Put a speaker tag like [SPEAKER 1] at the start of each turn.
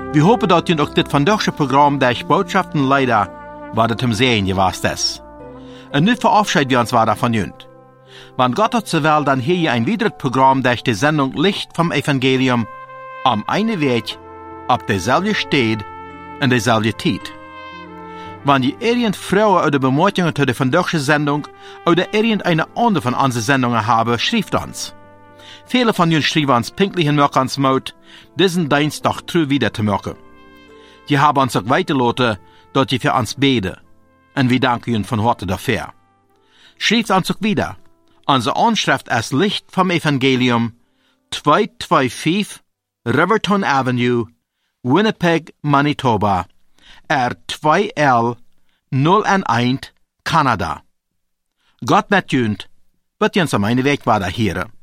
[SPEAKER 1] Wir hoffen, dass ihr auch das vandaagse Programm der Botschaften leider war das im Sehen gewesen ist. Und nu verabschieden wir uns weiter von jünd. Wenn Gott hat so will, dann hier ihr ein weiteres Programm durch die Sendung Licht vom Evangelium am einen Weg, auf derselbe Stelle und derselbe Zeit. Wenn ihr irgend Frauen oder Bemerkungen zu der vandaagse Sendung oder irgendeine andere von unseren Sendungen haben, schreibt uns. Viele von uns schreiben uns pünktlich in Möckens Mut, diesen Dienstag treu wieder zu machen. Die haben uns auch weitergelassen, dass ihr für uns beten. Und wir danken ihnen von Hause dafür. Schreibt uns auch wieder. Unsere Anschrift ist Licht vom Evangelium, 225 Riverton Avenue, Winnipeg, Manitoba, R2L 011, Kanada. Gott mit jünd, wird uns am einen Weg weiter hören.